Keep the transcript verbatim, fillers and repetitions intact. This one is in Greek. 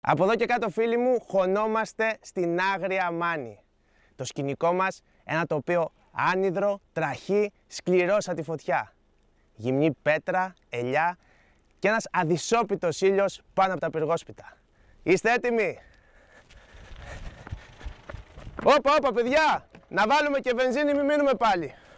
Από εδώ και κάτω, φίλοι μου, χωνόμαστε στην Άγρια Μάνη. Το σκηνικό μας, ένα τοπίο άνυδρο, τραχή, σκληρό σαν τη φωτιά. Γυμνή πέτρα, ελιά και ένας αδυσόπιτος ήλιος πάνω από τα πυργόσπιτα. Είστε έτοιμοι? Όπα, όπα, παιδιά! Να βάλουμε και βενζίνη, μην μείνουμε πάλι.